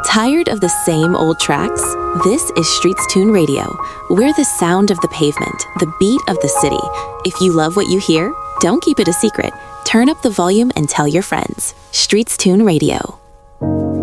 Tired of the same old tracks? This is Streets Tune Radio. We're the sound of the pavement, the beat of the city. If you love what you hear, don't keep it a secret. Turn up the volume and tell your friends. Streets Tune Radio.